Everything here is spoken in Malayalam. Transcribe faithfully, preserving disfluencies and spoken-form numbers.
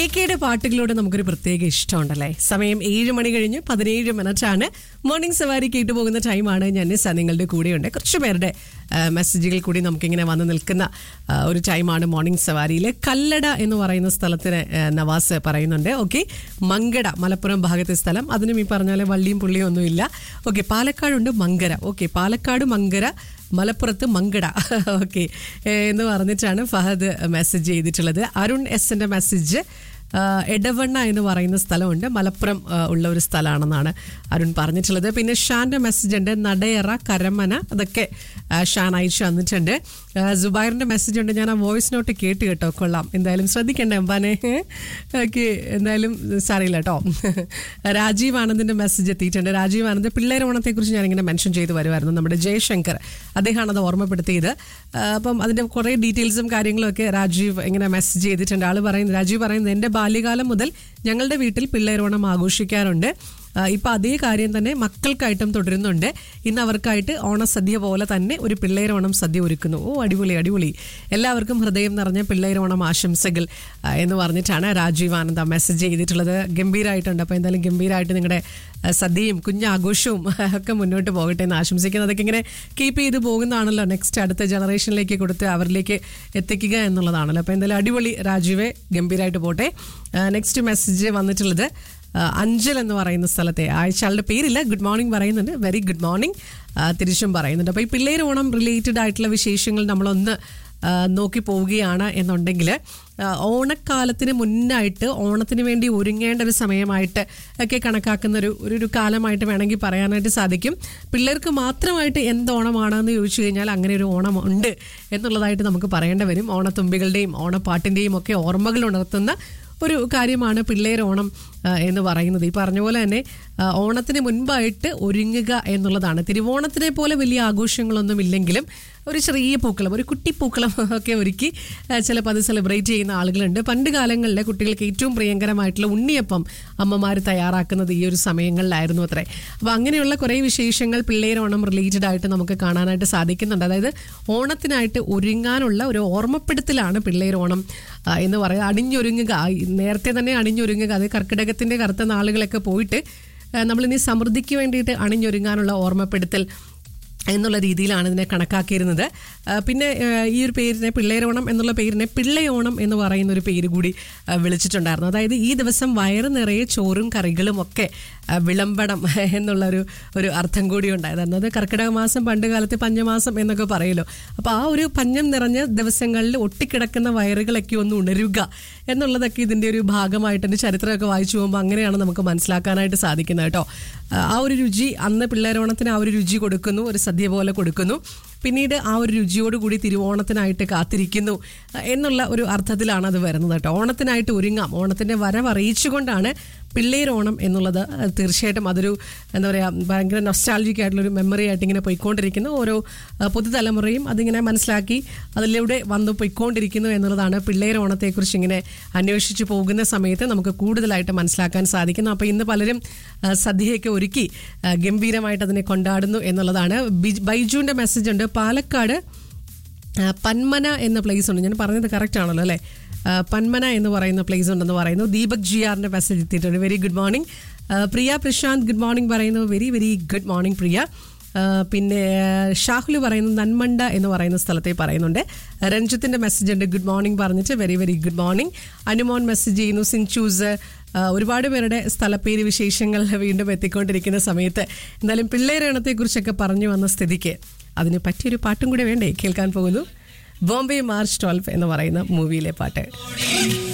കെയുടെ പാട്ടുകളോട് നമുക്കൊരു പ്രത്യേക ഇഷ്ടമുണ്ടല്ലേ. സമയം ഏഴ് മണി കഴിഞ്ഞ് പതിനേഴ് മിനിറ്റാണ്. മോർണിംഗ് സവാരി കേട്ടു പോകുന്ന ടൈമാണ്. ഞാൻ നിങ്ങളുടെ കൂടെയുണ്ട്. കുറച്ച് പേരുടെ മെസ്സേജുകൾ കൂടി നമുക്കിങ്ങനെ വന്ന് നിൽക്കുന്ന ഒരു ടൈമാണ് മോർണിംഗ് സവാരിയിൽ. കല്ലട എന്ന് പറയുന്ന സ്ഥലത്തിന് നവാസ് പറയുന്നുണ്ട്. ഓക്കെ, മങ്കട മലപ്പുറം ഭാഗത്തെ സ്ഥലം. അതിനും ഈ പറഞ്ഞ പോലെ വള്ളിയും പുള്ളിയും ഒന്നുമില്ല. ഓക്കെ, പാലക്കാടുണ്ട് മങ്കര. ഓക്കെ, പാലക്കാട് മങ്കര, മലപ്പുറത്ത് മങ്കട. ഓക്കെ എന്ന് പറഞ്ഞിട്ടാണ് ഫഹദ് മെസ്സേജ് ചെയ്തിട്ടുള്ളത്. അരുൺ എസിന്റെ മെസ്സേജ് എടവണ്ണ എന്ന് പറയുന്ന സ്ഥലമുണ്ട്, മലപ്പുറം ഉള്ള ഒരു സ്ഥലമാണെന്നാണ് അരുൺ പറഞ്ഞിട്ടുള്ളത്. പിന്നെ ഷാന്റെ മെസ്സേജ് ഉണ്ട്, നടയറ, കരമന, അതൊക്കെ ഷാൻ അയച്ചു തന്നിട്ടുണ്ട്. സുബൈറിന്റെ മെസ്സേജ് ഉണ്ട്, ഞാൻ ആ വോയിസ് നോട്ട് കേട്ട് കേട്ടോ, കൊള്ളാം, എന്തായാലും ശ്രദ്ധിക്കണ്ടേ അമ്പാനെ. ഓക്കെ, എന്തായാലും സാറിയില്ല കേട്ടോ. രാജീവ് ആനന്ദിന്റെ മെസ്സേജ് എത്തിയിട്ടുണ്ട്. രാജീവ് ആനന്ദ് പിള്ളേർ ഓണത്തെക്കുറിച്ച് ഞാനിങ്ങനെ മെൻഷൻ ചെയ്ത് വരുമായിരുന്നു. നമ്മുടെ ജയശങ്കർ അദ്ദേഹമാണ് അത് ഓർമ്മപ്പെടുത്തിയത്. അപ്പം അതിന്റെ കുറേ ഡീറ്റെയിൽസും കാര്യങ്ങളും ഒക്കെ രാജീവ് ഇങ്ങനെ മെസ്സേജ് ചെയ്തിട്ടുണ്ട്. ആള് പറയുന്നത്, രാജീവ് പറയുന്നത്, എൻ്റെ ബാല്യകാലം മുതൽ ഞങ്ങളുടെ വീട്ടിൽ പിള്ളേരോണം ആഘോഷിക്കാറുണ്ട്. ഇപ്പം അതേ കാര്യം തന്നെ മക്കൾക്കായിട്ടും തുടരുന്നുണ്ട്. ഇന്ന് അവർക്കായിട്ട് ഓണസദ്യ പോലെ തന്നെ ഒരു പിള്ളേരോണം സദ്യ ഒരുക്കുന്നു. ഓ, അടിപൊളി അടിപൊളി. എല്ലാവർക്കും ഹൃദയം നിറഞ്ഞ പിള്ളേരോണം ആശംസകൾ എന്ന് പറഞ്ഞിട്ടാണ് രാജീവ് ആനന്ദ മെസ്സേജ് ചെയ്തിട്ടുള്ളത്. ഗംഭീരമായിട്ടുണ്ട്. അപ്പോൾ എന്തായാലും ഗംഭീരമായിട്ട് നിങ്ങളുടെ സദ്യയും കുഞ്ഞാഘോഷവും ഒക്കെ മുന്നോട്ട് പോകട്ടെ എന്ന് ആശംസിക്കുന്നത്. അതൊക്കെ ഇങ്ങനെ കീപ്പ് ചെയ്ത് പോകുന്നതാണല്ലോ നെക്സ്റ്റ് അടുത്ത ജനറേഷനിലേക്ക് കൊടുത്ത് അവരിലേക്ക് എത്തിക്കുക എന്നുള്ളതാണല്ലോ. അപ്പോൾ എന്തായാലും അടിപൊളി രാജീവേ, ഗംഭീരമായിട്ട് പോട്ടെ. നെക്സ്റ്റ് മെസ്സേജ് വന്നിട്ടുള്ളത് അഞ്ചൽ എന്ന് പറയുന്ന സ്ഥലത്തെ ആഴ്ചയാളുടെ പേരില്ല, ഗുഡ് മോർണിംഗ് പറയുന്നുണ്ട്. വെരി ഗുഡ് മോർണിംഗ് തിരിച്ചും പറയുന്നുണ്ട്. അപ്പോൾ ഈ പിള്ളേർ ഓണം റിലേറ്റഡ് ആയിട്ടുള്ള വിശേഷങ്ങൾ നമ്മളൊന്ന് നോക്കി പോവുകയാണ് എന്നുണ്ടെങ്കിൽ, ഓണക്കാലത്തിന് മുന്നായിട്ട് ഓണത്തിന് വേണ്ടി ഒരുങ്ങേണ്ട ഒരു സമയമായിട്ട് ഒക്കെ കണക്കാക്കുന്ന ഒരു ഒരു കാലമായിട്ട് വേണമെങ്കിൽ പറയാനായിട്ട് സാധിക്കും. പിള്ളേർക്ക് മാത്രമായിട്ട് എന്ത് ഓണമാണെന്ന് ചോദിച്ചു കഴിഞ്ഞാൽ അങ്ങനെ ഒരു ഓണം ഉണ്ട് എന്നുള്ളതായിട്ട് നമുക്ക് പറയേണ്ടി വരും. ഓണത്തുമ്പികളുടെയും ഓണപ്പാട്ടിൻ്റെയും ഒക്കെ ഓർമ്മകൾ ഉണർത്തുന്ന ഒരു കാര്യമാണ് പിള്ളേർ ഓണം എന്ന് പറയുന്നത്. ഈ പറഞ്ഞ പോലെ തന്നെ ഓണത്തിന് മുൻപായിട്ട് ഒരുങ്ങുക എന്നുള്ളതാണ്. തിരുവോണത്തിനെ പോലെ വലിയ ആഘോഷങ്ങളൊന്നും ഇല്ലെങ്കിലും ഒരു ചെറിയ പൂക്കളം, ഒരു കുട്ടിപ്പൂക്കളം ഒക്കെ ഒരുക്കി ചിലപ്പോൾ അത് സെലിബ്രേറ്റ് ചെയ്യുന്ന ആളുകളുണ്ട്. പണ്ട് കാലങ്ങളിലെ കുട്ടികൾക്ക് ഏറ്റവും പ്രിയങ്കരമായിട്ടുള്ള ഉണ്ണിയപ്പം അമ്മമാർ തയ്യാറാക്കുന്നത് ഈ ഒരു സമയങ്ങളിലായിരുന്നു അത്രേ. അപ്പോൾ അങ്ങനെയുള്ള കുറേ വിശേഷങ്ങൾ പിള്ളേർ ഓണം റിലേറ്റഡ് ആയിട്ട് നമുക്ക് കാണാനായിട്ട് സാധിക്കുന്നുണ്ട്. അതായത് ഓണത്തിനായിട്ട് ഒരുങ്ങാനുള്ള ഒരു ഓർമ്മപ്പെടുത്തലാണ് പിള്ളേർ ഓണം എന്ന് പറയുന്നത്. അണിഞ്ഞൊരുങ്ങുക, നേരത്തെ തന്നെ അണിഞ്ഞൊരുങ്ങുക. അത് കർക്കിടകത്തിൻ്റെ കറുത്ത നാളുകളൊക്കെ പോയിട്ട് നമ്മളിനി സമൃദ്ധിക്ക് വേണ്ടിയിട്ട് അണിഞ്ഞൊരുങ്ങാനുള്ള ഓർമ്മപ്പെടുത്തൽ എന്നുള്ള രീതിയിലാണ് ഇതിനെ കണക്കാക്കിയിരുന്നത്. പിന്നെ ഈ ഒരു പേരിനെ, പിള്ളേരോണം എന്നുള്ള പേരിനെ പിള്ളയോണം എന്ന് പറയുന്ന ഒരു പേര് കൂടി വിളിച്ചിട്ടുണ്ടായിരുന്നു. അതായത് ഈ ദിവസം വയറ് നിറയെ ചോറും കറികളും ഒക്കെ വിളമ്പണം എന്നുള്ളൊരു ഒരു അർത്ഥം കൂടി ഉണ്ടായിരുന്നു. അത് കർക്കിടക മാസം പണ്ട് കാലത്ത് പഞ്ഞമാസം എന്നൊക്കെ പറയുമല്ലോ. അപ്പോൾ ആ ഒരു പഞ്ഞം നിറഞ്ഞ ദിവസങ്ങളിൽ ഒട്ടിക്കിടക്കുന്ന വയറുകളൊക്കെ ഒന്ന് ഉണരുക എന്നുള്ളതൊക്കെ ഇതിൻ്റെ ഒരു ഭാഗമായിട്ട് എൻ്റെ ചരിത്രമൊക്കെ വായിച്ചു പോകുമ്പോൾ അങ്ങനെയാണ് നമുക്ക് മനസ്സിലാക്കാനായിട്ട് സാധിക്കുന്നത് കേട്ടോ. ആ ഒരു രുചി അന്ന് പിള്ളേരോണത്തിന് ആ ഒരു രുചി കൊടുക്കുന്നു, ഒരു സദ്യ പോലെ കൊടുക്കുന്നു. പിന്നീട് ആ ഒരു രുചിയോടുകൂടി തിരുവോണത്തിനായിട്ട് കാത്തിരിക്കുന്നു എന്നുള്ള ഒരു അർത്ഥത്തിലാണ് അത് വരുന്നത് കേട്ടോ. ഓണത്തിനായിട്ട് ഒരുങ്ങാം, ഓണത്തിൻ്റെ വരവറിയിച്ചുകൊണ്ടാണ് പിള്ളേരോണം എന്നുള്ളത്. തീർച്ചയായിട്ടും അതൊരു എന്താ പറയുക, ഭയങ്കര നൊസ്റ്റാൾജിക് ആയിട്ടുള്ളൊരു മെമ്മറി ആയിട്ട് ഇങ്ങനെ പോയിക്കൊണ്ടിരിക്കുന്നു. ഓരോ പുതുതലമുറയും അതിങ്ങനെ മനസ്സിലാക്കി അതിലൂടെ വന്നു പോയിക്കൊണ്ടിരിക്കുന്നു എന്നുള്ളതാണ് പിള്ളേരോണത്തെക്കുറിച്ച് ഇങ്ങനെ അന്വേഷിച്ച് പോകുന്ന സമയത്ത് നമുക്ക് കൂടുതലായിട്ട് മനസ്സിലാക്കാൻ സാധിക്കുന്നു. അപ്പോൾ ഇന്ന് പലരും സദ്യയൊക്കെ ഒരുക്കി ഗംഭീരമായിട്ട് അതിനെ കൊണ്ടാടുന്നു എന്നുള്ളതാണ്. ബൈജുവിൻ്റെ മെസ്സേജ് ഉണ്ട്, പാലക്കാട് പന്മന എന്ന പ്ലേസ് ഉണ്ട്. ഞാൻ പറഞ്ഞത് കറക്റ്റ് ആണല്ലോ അല്ലേ? പന്മന എന്ന് പറയുന്ന പ്ലേസ് ഉണ്ടെന്ന് പറയുന്നു. ദീപക് ജി ആറിൻ്റെ മെസ്സേജ് എത്തിയിട്ടുണ്ട്. Very good morning. പ്രിയ പ്രശാന്ത് ഗുഡ് മോർണിംഗ് പറയുന്നു. വെരി വെരി ഗുഡ് മോർണിംഗ് പ്രിയ. പിന്നെ ഷാഹുൽ പറയുന്നു നന്മണ്ട എന്ന് പറയുന്ന സ്ഥലത്തെ പറയുന്നുണ്ട്. രഞ്ജിത്തിൻ്റെ മെസ്സേജ് ഉണ്ട്, ഗുഡ് മോർണിംഗ് പറഞ്ഞിട്ട്. Very very good morning. Anumon message ചെയ്യുന്നു. സിൻചൂസ്, ഒരുപാട് പേരുടെ സ്ഥലപ്പേര് വിശേഷങ്ങൾ വീണ്ടും എത്തിക്കൊണ്ടിരിക്കുന്ന സമയത്ത് എന്തായാലും പിള്ളേരോണത്തെക്കുറിച്ചൊക്കെ പറഞ്ഞു വന്ന സ്ഥിതിക്ക് അതിന് പറ്റിയൊരു പാട്ടും കൂടെ വേണ്ടേ കേൾക്കാൻ പോകുന്നു. ബോംബെ മാർച്ച് ട്വൽവ് എന്ന് പറയുന്ന മൂവിയിലെ പാട്ട്.